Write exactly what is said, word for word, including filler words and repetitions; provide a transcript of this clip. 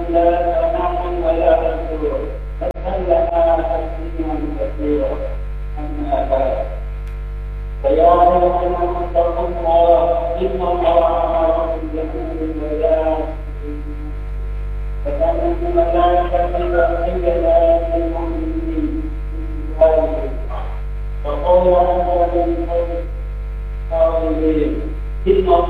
لا تنام ولا تسور فهل لها تسليما كثيرا أما بعد فيا أيها الناس اتقوا الله إن الله أمركم بأمر ولا فكان الملائكة إذا قيل لا يؤمنون